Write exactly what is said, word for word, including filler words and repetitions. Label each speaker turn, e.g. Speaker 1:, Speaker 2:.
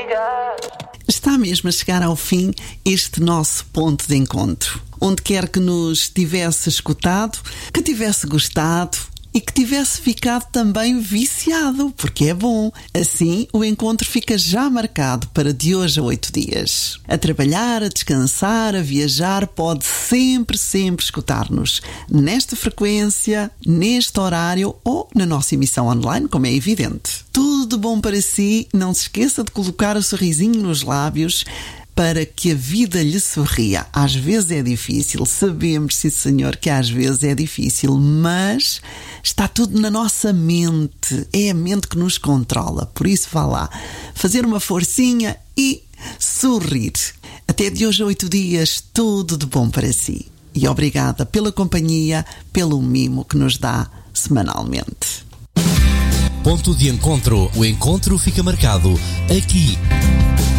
Speaker 1: ligar.
Speaker 2: Está mesmo a chegar ao fim este nosso ponto de encontro. Onde quer que nos tivesse escutado, que tivesse gostado e que tivesse ficado também viciado, porque é bom. Assim, o encontro fica já marcado para de hoje a oito dias. A trabalhar, a descansar, a viajar, pode sempre, sempre escutar-nos nesta frequência, neste horário ou na nossa emissão online, como é evidente. Tudo de bom para si. Não se esqueça de colocar o sorrisinho nos lábios para que a vida lhe sorria. Às vezes é difícil, sabemos, sim senhor, que às vezes é difícil, mas está tudo na nossa mente. É a mente que nos controla. Por isso vá lá, fazer uma forcinha e sorrir. Até de hoje a oito dias, tudo de bom para si. E obrigada pela companhia, pelo mimo que nos dá semanalmente.
Speaker 3: Ponto de encontro. O encontro fica marcado aqui